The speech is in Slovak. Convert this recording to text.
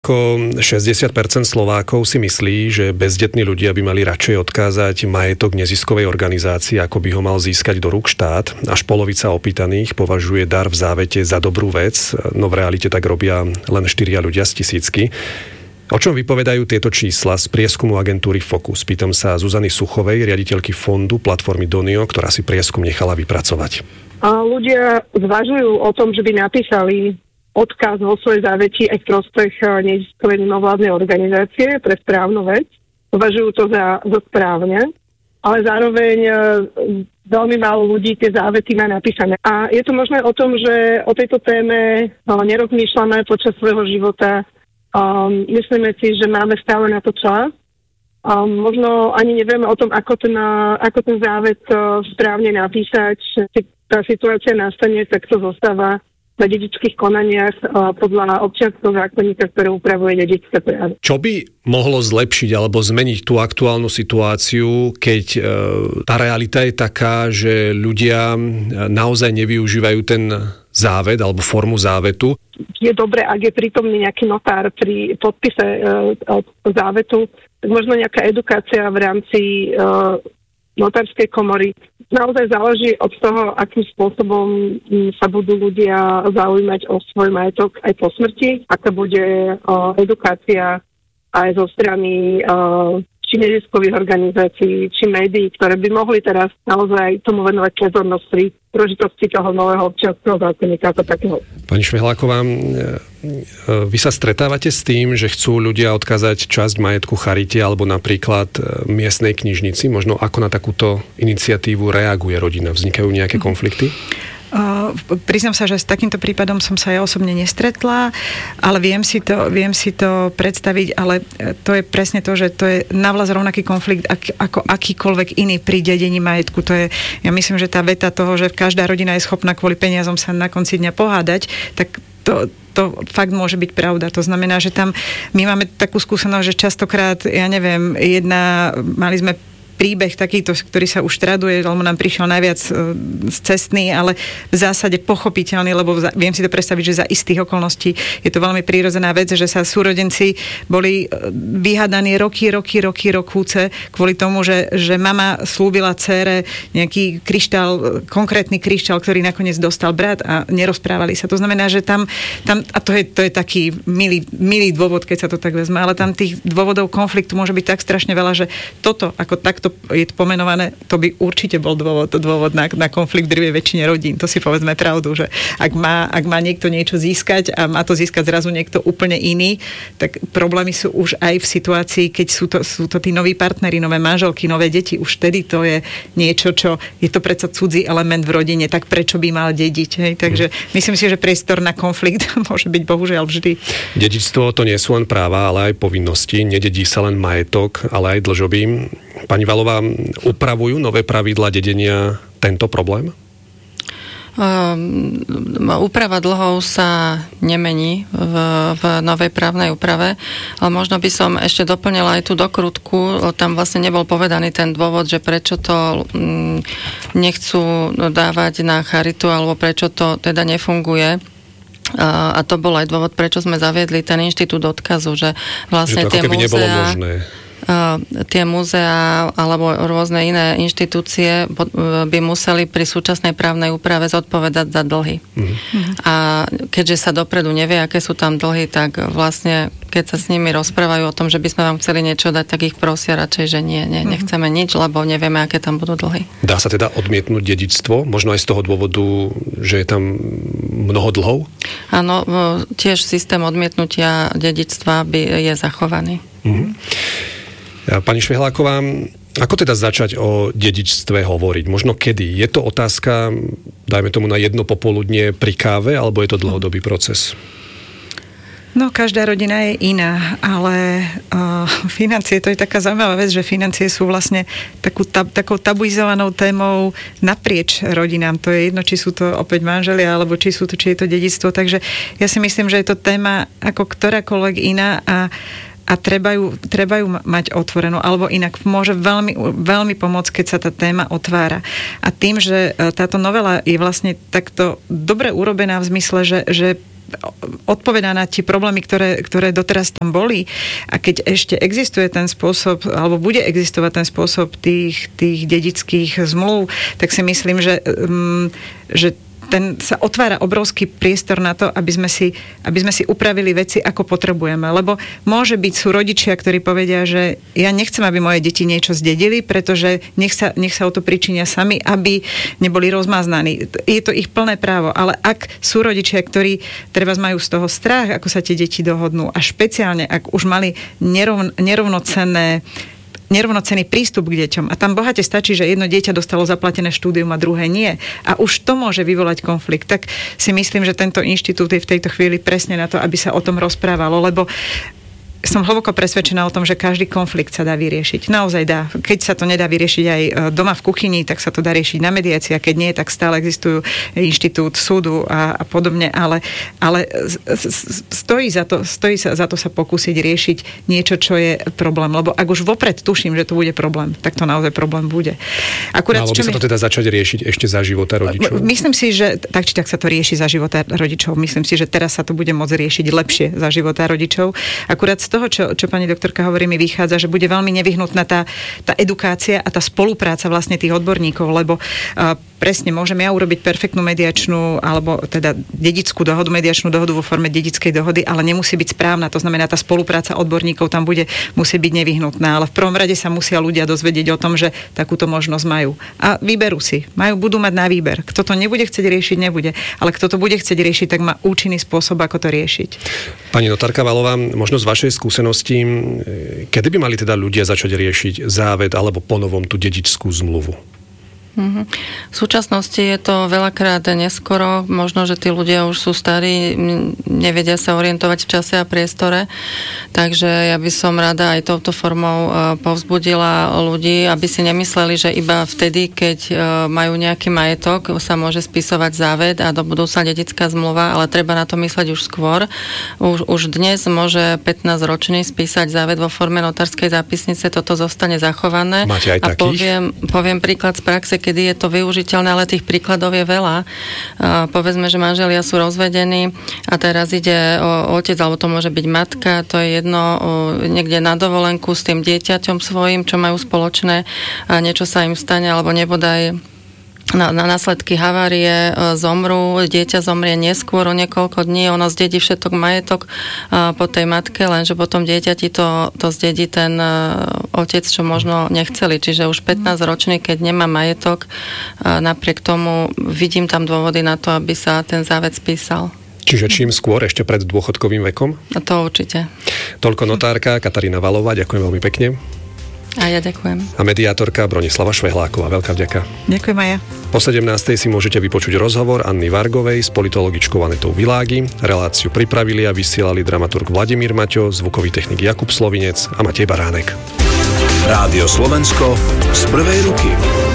Ako 60% Slovákov si myslí, že bezdetní ľudia by mali radšej odkázať majetok neziskovej organizácii, ako by ho mal získať do rúk štát. Až polovica opýtaných považuje dar v závete za dobrú vec, no v realite tak robia len 4 ľudia z tisícky. O čom vypovedajú tieto čísla z prieskumu agentúry Focus? Pýtam sa Zuzany Suchovej, riaditeľky fondu platformy Donio, ktorá si prieskum nechala vypracovať. Ľudia zvažujú o tom, že by napísali odkaz vo svojej záveti aj v prospech neziskovej mimovládnej organizácie pre správnu vec. Považujú to za správne, ale zároveň veľmi málo ľudí tie závety má napísané. A je to možno o tom, že o tejto téme nerozmýšľame počas svojho života. Myslíme si, že máme stále na to čas. Možno ani nevieme o tom, ako ten závet správne napísať. Keď tá situácia nastane, tak to zostáva na dedičských konaniach podľa občianskeho zákonníka, ktoré upravuje dedičské právo. Čo by mohlo zlepšiť alebo zmeniť tú aktuálnu situáciu, keď tá realita je taká, že ľudia naozaj nevyužívajú ten závet alebo formu závetu? Je dobré, ak je prítomný nejaký notár pri podpise závetu, tak možno nejaká edukácia v rámci notárskej komory. Naozaj záleží od toho, akým spôsobom sa budú ľudia zaujímať o svoj majetok aj po smrti, aká bude edukácia aj zo strany či neziskových organizácií, či médií, ktoré by mohli teraz naozaj tomu venovať pozornosť pri príležitosti toho nového občianskeho zákonníka ako takého. Pani Šmihláková, vy sa stretávate s tým, že chcú ľudia odkázať časť majetku charite alebo napríklad miestnej knižnici? Možno ako na takúto iniciatívu reaguje rodina? Vznikajú nejaké konflikty? Priznám sa, že s takýmto prípadom som sa ja osobne nestretla, ale viem si to predstaviť, ale to je presne to, že to je navľas rovnaký konflikt ako akýkoľvek iný pri dedení majetku. Ja myslím, že tá veta toho, že každá rodina je schopná kvôli peniazom sa na konci dňa pohádať, tak to fakt môže byť pravda. To znamená, že tam my máme takú skúsenosť, že častokrát, ja neviem, mali sme príbeh takýto, ktorý sa už traduje, alebo nám prišiel najviac cestný, ale v zásade pochopiteľný, lebo viem si to predstaviť, že za istých okolností je to veľmi prírodzená vec, že sa súrodenci boli vyhádaní rokúce kvôli tomu, že mama slúbila dcére nejaký kryštál, konkrétny kryštál, ktorý nakoniec dostal brat a nerozprávali sa. To znamená, že tam a to je taký milý dôvod, keď sa to tak vezme, ale tam tých dôvodov konfliktu môže byť tak strašne veľa, že toto, ako takto je to pomenované, to by určite bol dôvod na konflikt v drvivej väčšine rodín. To si povedzme pravdu, že ak má niekto niečo získať a má to získať zrazu niekto úplne iný, tak problémy sú už aj v situácii, keď sú to tí noví partneri, nové manželky, nové deti. Už vtedy to je niečo, čo je to predsa cudzí element v rodine, tak prečo by mal dediť? Hej? Takže myslím si, že priestor na konflikt môže byť bohužiaľ vždy. Dedičstvo to nie sú len práva, ale aj povinnosti. Nededí sa len majetok, ale aj dlžoby. Pani Valová, upravujú nové pravidlá dedenia tento problém? Úprava dlhov sa nemení v novej právnej úprave, ale možno by som ešte doplnila aj tú dokrutku. Tam vlastne nebol povedaný ten dôvod, že prečo to nechcú dávať na charitu, alebo prečo to teda nefunguje. A to bol aj dôvod, prečo sme zaviedli ten inštitút odkazu, že vlastne že to ako keby nebolo možné. Tie múzeá alebo rôzne iné inštitúcie by museli pri súčasnej právnej úprave zodpovedať za dlhy. A keďže sa dopredu nevie, aké sú tam dlhy, tak vlastne keď sa s nimi rozprávajú o tom, že by sme vám chceli niečo dať, tak ich prosia radšej, že nechceme nič, lebo nevieme, aké tam budú dlhy. Dá sa teda odmietnúť dedičstvo? Možno aj z toho dôvodu, že je tam mnoho dlhov? Áno, tiež systém odmietnutia dedičstva je zachovaný. Pani Šmihláková, ako teda začať o dedičstve hovoriť? Možno kedy? Je to otázka, dajme tomu na jedno popoludnie pri káve, alebo je to dlhodobý proces? No, každá rodina je iná, ale financie, to je taká zaujímavá vec, že financie sú vlastne takou tabuizovanou témou naprieč rodinám. To je jedno, či sú to opäť manželia, alebo či je to dedičstvo. Takže ja si myslím, že je to téma ako ktorákoľvek iná a treba ju mať otvorenú, alebo inak môže veľmi, veľmi pomôcť, keď sa tá téma otvára. A tým, že táto novela je vlastne takto dobre urobená v zmysle, že odpovedá na tie problémy, ktoré doteraz tam boli. A keď ešte existuje ten spôsob, alebo bude existovať ten spôsob tých dedických zmluv, tak si myslím, že ten sa otvára obrovský priestor na to, aby sme si upravili veci, ako potrebujeme. Lebo môže byť, sú rodičia, ktorí povedia, že ja nechcem, aby moje deti niečo zdedili, pretože nech sa o to pričinia sami, aby neboli rozmaznaní. Je to ich plné právo. Ale ak sú rodičia, ktorí treba majú z toho strach, ako sa tie deti dohodnú, a špeciálne, ak už mali nerovnocenný prístup k deťom. A tam bohate stačí, že jedno dieťa dostalo zaplatené štúdium a druhé nie. A už to môže vyvolať konflikt. Tak si myslím, že tento inštitút je v tejto chvíli presne na to, aby sa o tom rozprávalo, lebo som hlboko presvedčená o tom, že každý konflikt sa dá vyriešiť. Naozaj dá. Keď sa to nedá vyriešiť aj doma v kuchyni, tak sa to dá riešiť na mediácii, a keď nie, tak stále existujú inštitút súdu a podobne, ale stojí za to sa pokúsiť riešiť niečo, čo je problém. Lebo ak už vopred tuším, že to bude problém, tak to naozaj problém bude. Akurát, malo by sa to teda začať riešiť ešte za života rodičov? Myslím si, že tak či tak sa to rieši za života rodičov. Myslím si, že teraz sa to bude môcť riešiť lepšie za života rodičov. Akurát z toho, čo pani doktorka hovorí, mi vychádza, že bude veľmi nevyhnutná tá edukácia a tá spolupráca vlastne tých odborníkov, lebo presne môžem ja urobiť perfektnú mediačnú alebo teda dedickú dohodu, mediačnú dohodu vo forme dedickej dohody, ale nemusí byť správna. To znamená, tá spolupráca odborníkov tam musí byť nevyhnutná, ale v prvom rade sa musia ľudia dozvedieť o tom, že takúto možnosť majú. A vyberú si. Budú mať na výber. Kto to nebude chcieť riešiť, nebude. Ale kto to bude chcieť riešiť, tak má účinný spôsob, ako to riešiť. Pani notárka Valová, možno z vašej skúsenosti, kedy by mali teda ľudia začať riešiť záved alebo ponovom tú dedičskú zmluvu? V súčasnosti je to veľakrát neskoro, možno, že tí ľudia už sú starí, nevedia sa orientovať v čase a priestore, takže ja by som rada aj touto formou povzbudila ľudí, aby si nemysleli, že iba vtedy, keď majú nejaký majetok, sa môže spisovať záved a do budúca dedická zmluva, ale treba na to mysleť už skôr. Už dnes môže 15-ročný spísať záved vo forme notárskej zápisnice, toto zostane zachované. Máte aj takých? Poviem príklad z praxe, kedy je to využiteľné, ale tých príkladov je veľa. Povedzme, že manželia sú rozvedení a teraz ide o otec, alebo to môže byť matka, to je jedno, niekde na dovolenku s tým dieťaťom svojím, čo majú spoločné, a niečo sa im stane, alebo nebodaj na následky havárie zomrú, dieťa zomrie neskôr o niekoľko dní, ono zdedí všetok majetok po tej matke, lenže potom dieťati to zdedí ten otec, čo možno nechceli. Čiže už 15-ročný, keď nemá majetok, napriek tomu vidím tam dôvody na to, aby sa ten záved spísal. Čiže čím skôr, ešte pred dôchodkovým vekom? To určite. Toľko notárka Katarína Valová, ďakujem veľmi pekne. A ja ďakujem. A mediátorka Bronislava Švehláková. Veľká vďaka. Ďakujem aj ja. Po 17. si môžete vypočuť rozhovor Anny Vargovej s politologičkou Anetou Világi. Reláciu pripravili a vysielali dramaturg Vladimír Maťo, zvukový technik Jakub Slovinec a Matej Baránek. Rádio Slovensko z prvej ruky.